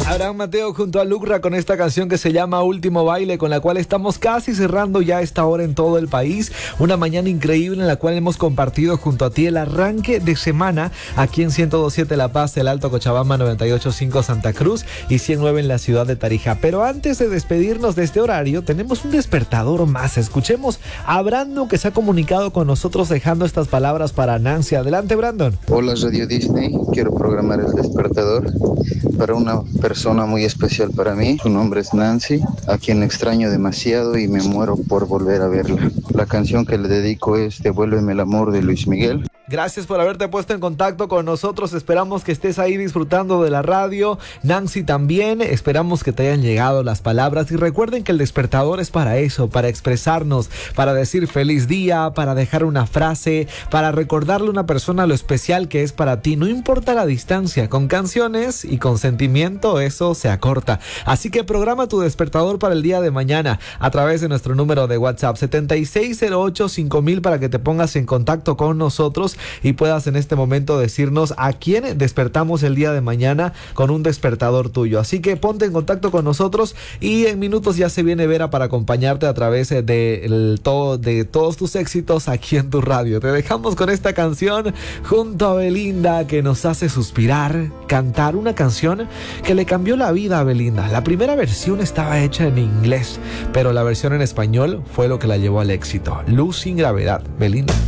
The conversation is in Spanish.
Abraham Mateo junto a Lucra con esta canción que se llama Último Baile, con la cual estamos casi cerrando ya esta hora en todo el país. Una mañana increíble en la cual hemos compartido junto a ti el arranque de semana aquí en 102.7 La Paz, el Alto Cochabamba, 98.5 Santa Cruz y 100.9 en la ciudad de Tarija. Pero antes de despedirnos de este horario, tenemos un despertador más. Escuchemos a Brandon, que se ha comunicado con nosotros dejando estas palabras para Nancy. Adelante, Brandon. Hola, Radio Disney. Quiero programar el despertador para una persona muy especial para mí. Su nombre es Nancy, a quien extraño demasiado y me muero por volver a verla. La canción que le dedico es Devuélveme el amor, de Luis Miguel. Gracias por haberte puesto en contacto con nosotros. Esperamos que estés ahí disfrutando de la radio. Nancy también. Esperamos que te hayan llegado las palabras. Y recuerden que el despertador es para eso, para expresarnos, para decir feliz día, para dejar una frase, para recordarle a una persona lo especial que es para ti. No importa la distancia, con canciones y con sentimiento eso se acorta. Así que programa tu despertador para el día de mañana a través de nuestro número de WhatsApp 7608-5000 para que te pongas en contacto con nosotros y puedas en este momento decirnos a quién despertamos el día de mañana con un despertador tuyo. Así que ponte en contacto con nosotros y en minutos ya se viene Vera para acompañarte a través de todos tus éxitos aquí en tu radio. Te dejamos con esta canción junto a Belinda, que nos hace suspirar, cantar una canción que le cambió la vida a Belinda. La primera versión estaba hecha en inglés, pero la versión en español fue lo que la llevó al éxito. Luz sin gravedad, Belinda.